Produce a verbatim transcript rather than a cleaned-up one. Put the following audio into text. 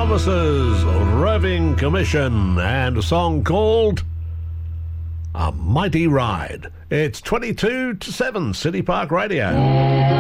Thomas's Roving Commission and a song called A Mighty Ride. It's twenty-two to seven, City Park Radio.